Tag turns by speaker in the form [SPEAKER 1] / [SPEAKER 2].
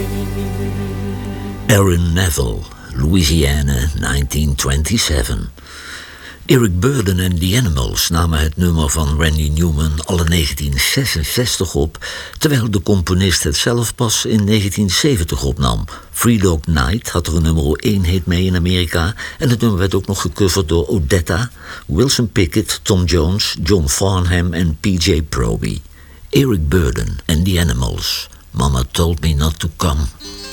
[SPEAKER 1] Aaron Neville, Louisiana, 1927. Eric Burdon en The Animals namen het nummer van Randy Newman al in 1966 op, terwijl de componist het zelf pas in 1970 opnam. Three Dog Night had er een nummer 1 hit mee in Amerika en het nummer werd ook nog gecoverd door Odetta, Wilson Pickett, Tom Jones, John Farnham en P.J. Proby. Eric Burdon en The Animals, Mama Told Me Not to Come.